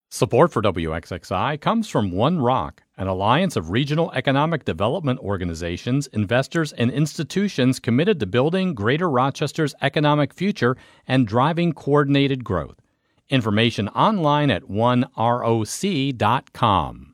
Support for WXXI comes from One Rock, an alliance of regional economic development organizations, investors, and institutions committed to building Greater Rochester's economic future and driving coordinated growth. Information online at oneroc.com.